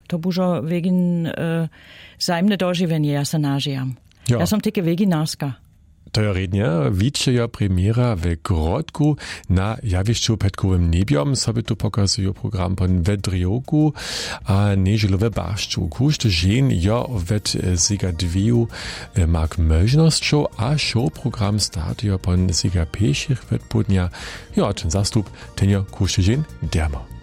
to bužo vegin zajemne doživenje, ja se nažijam. Ja som také veginárska. To je rednie, widzę premiera w Grodku na jawiszczu Petkowym Nebiom, sobie tu pokazuje program pan Wedrioku, a nieżelowe barszczu. Kuszty żen ja wet siga dwiu mak możnością, a show program startuje pan siga pieszych wet podnia. Ja, ten zastup, ten ja kuszty żen derma.